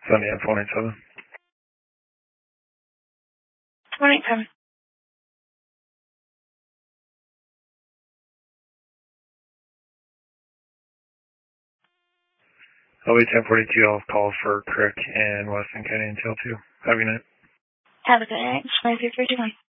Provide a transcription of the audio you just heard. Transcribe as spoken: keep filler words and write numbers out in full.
Sunny at four nine seven. four nine seven. L B ten forty-two, I'll call for Crick and Weston County Intel two. Have a good night. Have a good night. nine three three two one.